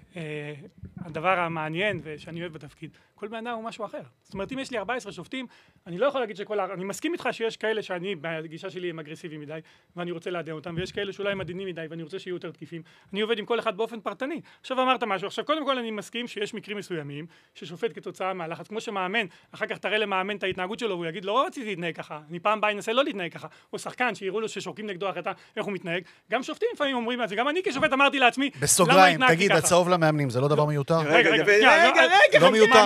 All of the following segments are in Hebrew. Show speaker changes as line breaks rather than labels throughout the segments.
הדבר המעניין ושאני אוהב בתפקיד, כל בן אדם הוא משהו אחר. זאת אומרת, אם יש לי 14 שופטים, אני לא יכול להגיד אני מסכים איתך שיש כאלה שאני, בגישה שלי הם אגרסיביים מדי, ואני רוצה לעדן אותם, ויש כאלה שאולי הם עדינים מדי, ואני רוצה שיהיו יותר תקיפים. אני עובד עם כל אחד באופן פרטני. עכשיו אמרת משהו, עכשיו קודם כל אני מסכים שיש מקרים מסוימים, ששופט כתוצאה מהלחץ, כמו שמאמן, אחר כך תראה למאמן את ההתנהגות שלו, והוא יגיד לו, לא רציתי להתנהג ככה, אני פעם באה אנסה לא להתנהג ככה, או שחקן שיראו לו ששורקים נגדו החלטה, איך הוא מתנהג. גם שופטים לפעמים אומרים את זה, גם אני כשופט אמרתי לעצמי,
בסוגריים, תגיד, הצהוב למאמנים, זה לא דבר מיותר?
רגע,
לא מיותר,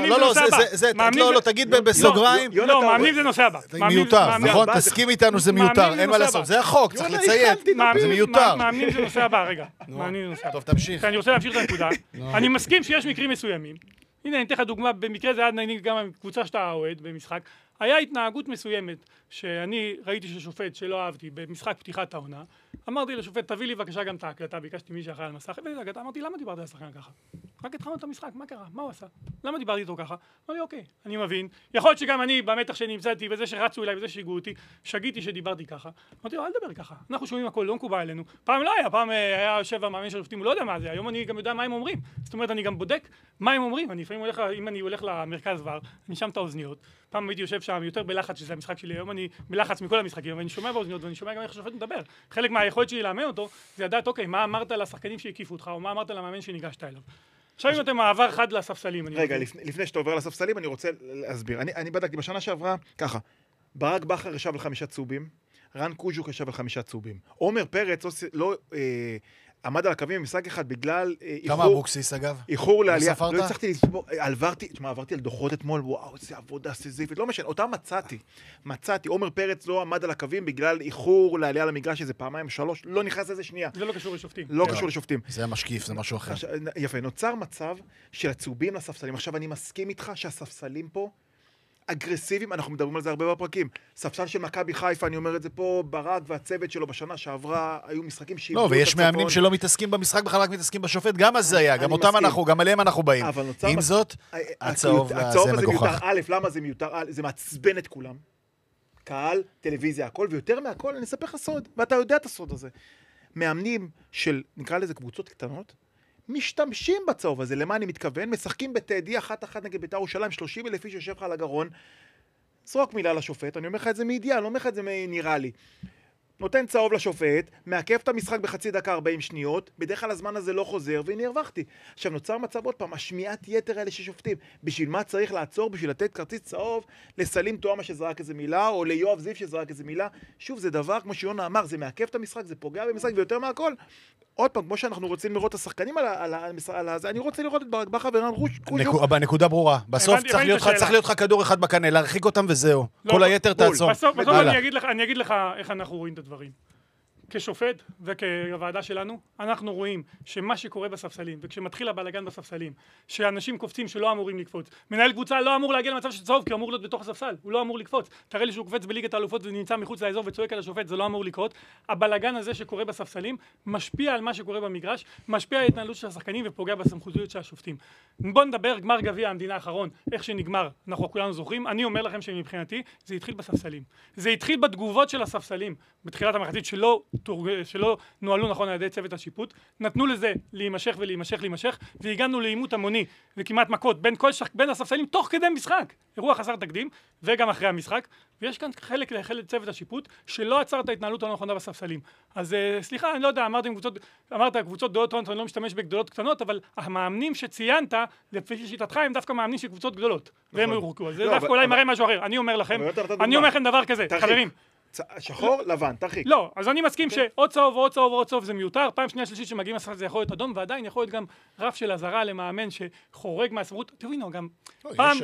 לא, תגיד בסוגריים.
לא, מאמנים זה נושא הבא.
מיותר, נכון? תסכים איתנו, זה מיותר, אין מה לעשות, זה החוק, צריך לציין, זה מיותר.
מאמנים זה נושא הבא, רגע. מאמנים זה נושא הבא.
טוב, תמשיך.
אני רוצה להמשיך את הנקודה. אני מסכים שיש מקרים מסוימים. הנה, אני אתן לך דוגמה, במקרה זה עד נגיד גם קבוצה שאתה אוהד במשחק, היה התנהגות מסוימת שאני ראיתי ששופט שלא אהבתי במשחק פתיחת העונה, אמרתי לשופט, תביא לי בבקשה גם את ההקלטה, ביקשתי מי שאחראי על המסך, אמרתי, למה דיברתי על השחקן ככה? רק התחלנו את המשחק, מה קרה? מה הוא עשה? למה דיברתי איתו ככה? אמר לי, אוקיי, אני מבין. יכול להיות שגם אני, במתח שנמצאתי, בזה שרצו אליי, בזה שהגעו אותי, שגיתי שדיברתי ככה. אמרתי לו, אל תדבר ככה. אנחנו שומעים הכל, לא מקובל עלינו. פעם לא היה, פעם היה יושב המאמן של השופטים, הוא לא יודע מה זה. היום אני גם יודע מה הם אומרים. זאת אומרת, אני גם בודק מה הם אומרים. אני לפעמים הולך, אם אני הולך למרכז ור, אני שם את האוזניות. פעם הייתי יושב שם יותר בלחץ, שזה המשחק שלי. היום אני בלחץ מכל המשחקים, ואני שומע באוזניות, ואני שומע גם איך השופט מדבר. חלק מהיכולת שלי לאמן אותו, זה לדעת, אוקיי, מה אמרת לשחקנים שהקיפו אותך, או מה אמרת למאמן שניגשת אליו. עכשיו אם אתם מעבר חד לספסלים.
רגע, לפני שאתה עובר לספסלים, אני רוצה להסביר. אני בדקתי בשנה שעברה, ככה, ברק בכר ישב על 5 צהובים, רן קוז'וק ישב על 5 צהובים. עומר פרץ לא עמד על הקווים במשחק אחד בגלל
כמה אבוקסיס אגב?
איחור לעלייה. לא הצלחתי לספור, עברתי על דוחות אתמול, וואו, איזה עבודה סיזיפית, לא משנה, אותה מצאתי. עומר פרץ לא עמד על הקווים בגלל איחור לעלייה למגרש, איזה 2-3, לא נכנס לזה שנייה.
זה לא קשור לשופטים.
לא קשור לשופטים.
זה המשקיף, זה משהו אחר.
יפה, נוצר מצב של הצהובים לספסלים. עכשיו אני מסכים איתך שהספסלים פה אגרסיביים, אנחנו מדברים על זה הרבה בפרקים. ספסל של מכבי חיפה, אני אומר את זה פה, ברק והצוות שלו בשנה שעברה, היו משחקים
לא, ויש מאמנים שלא מתעסקים במשחק, בכלל רק מתעסקים בשופט, גם אז זה היה, גם אותם אנחנו, גם עליהם אנחנו באים. עם זאת, הצהוב הזה מגוחך.
א', למה זה מיותר? זה מעצבן את כולם. קהל, טלוויזיה, הכל, ויותר מהכל, אני אספר לך סוד, ואתה יודע את הסוד הזה. מאמנים של, נקרא לזה קבוצות קטנות, משתמשים בצהוב הזה, למה אני מתכוון? משחקים בטדי 1-1 נגד בית"ר ירושלים, 30,000 איש יושב לך על הגרון, זרוק מילה לשופט, אני אומר לך את זה מידיעה, אני לא אומר לך את זה נראה לי. נותן צהוב לשופט, מעכב את המשחק בחצי דקה 40 שניות, בדרך כלל הזמן הזה לא חוזר, והנה הרווחתי. עכשיו נוצר מצב עוד פעם, השמיעת יתר האלה ששופטים. בשביל מה צריך לעצור? בשביל לתת כרטיס צהוב לסלים תואמה שזרק איזה מילה, או ליואב זיו שזרק איזה מילה. שוב, זה דבר, כמו שיונה אמר, זה מעכב את המשחק, זה פוגע במשחק, ויותר מהכל. עוד פעם, כמו שאנחנו רוצים לראות את השחקנים על זה, אני רוצה לראות את ברק בכר ורן קוז'וק.
הנקודה ברורה. בסוף צריך להיות לך כדור אחד בקנה, להרחיק אותם וזהו. כל היתר תעצור.
בסוף אני אגיד לך איך אנחנו רואים את הדברים. כשופט וכוועדה שלנו, אנחנו רואים שמה שקורה בספסלים, וכשמתחיל הבלגן בספסלים, שאנשים קופצים שלא אמורים לקפוץ, מנהל קבוצה לא אמור להגיע למצב של צהוב, כי אמור להיות בתוך הספסל, הוא לא אמור לקפוץ. תראה לי שהוא קופץ בליגת האלופות ונמצא מחוץ לאזור וצועק על השופט, זה לא אמור לקרות. הבלגן הזה שקורה בספסלים משפיע על מה שקורה במגרש, משפיע על ההתנהלות של השחקנים ופוגע בסמכותיות של השופטים. בוא נדבר גמר גביע המדינה האחרון, איך שנגמר, אנחנו כולנו זוכרים. אני אומר לכם שמבחינתי זה התחיל בספסלים. זה התחיל בתגובות של הספסלים, בתחילת המחצית שלא נועלו נכון על ידי צוות השיפוט, נתנו לזה להימשך ולהימשך, והגענו לעימות המוני וכמעט מכות בין הספסלים תוך כדי משחק. אירוע חסר תקדים, וגם אחרי המשחק, ויש כאן חלק צוות השיפוט שלא עצר את ההתנהלות הלא נכונה בספסלים. אז סליחה, אני לא יודע, אמרת קבוצות גדולות קטנות, אני לא משתמש בגדולות קטנות, אבל המאמנים שציינת, לפי שיטתך, הם דווקא מאמנים של קבוצות גדולות, והם יורחקו. זה דווקא אולי מראה משהו אחר. אני אומר לכם דבר כזה, חברים.
שחור, לבן, תרחיק.
לא, אז אני מסכים שעוד צהוב ועוד צהוב ועוד צהוב זה מיותר. פעם שנייה שלישית שמגיעים לשחק זה יכול להיות אדום, ועדיין יכול להיות גם רף של הזרה למאמן שחורג מהסמכות. תבינו, גם פעם,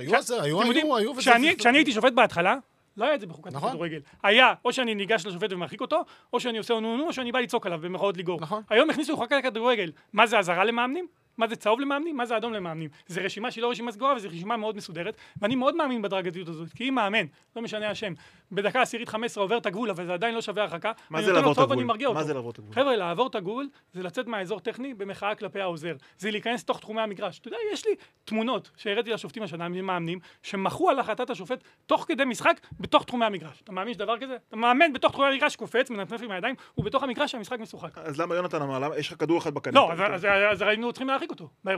כשאני הייתי שופט בהתחלה, לא היה את זה בחוקת הכדורגל. היה, או שאני ניגש לשופט ומרחיק אותו, או שאני עושה נו, או שאני בא לצעוק עליו במחאות לגור. היום הכניסו חוקת הכדורגל. מה זה הזרה למאמנים? מה זה צהוב למאמנים? מה זה אדום למאמנים? זה רשימה שהיא לא רשימה סגורה, וזו רשימה מאוד מסודרת, ואני מאוד מאמין בדרגתיות הזאת, כי אם מאמן, לא משנה השם, בדקה 10-15 עובר את הגבול, אבל זה עדיין לא שווה הרחקה.
מה זה לעבור את הגבול?
מה זה לעבור את הגבול? חבר'ה, לעבור את הגבול זה לצאת מהאזור טכני במחאה כלפי העוזר. זה להיכנס תוך תחומי המגרש. אתה יודע, יש לי תמונות שהראיתי לשופטים השנה, מאמנים, שמחו על החלטת השופט תוך כדי משחק בתוך תחומי המגרש. אתה מאמין שדבר כזה? אתה מאמן בתוך תחומי המגרש, קופץ, מנפנף עם הידיים, ובתוך המגרש שהמשחק משוחק.
אז למה יונתן אמר? למה יש לך כדור אחד בקנה?
לא, אז היינו צריכים להרחיק אותו.